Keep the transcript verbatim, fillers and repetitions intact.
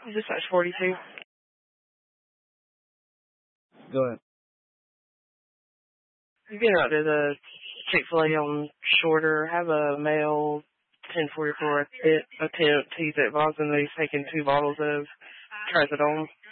Dispatch forty-two. Go ahead. You've been out to the Chick-fil-A on Shorter. Have a male ten forty-four attempt. He's at Boston that he's taken two bottles of trazodone.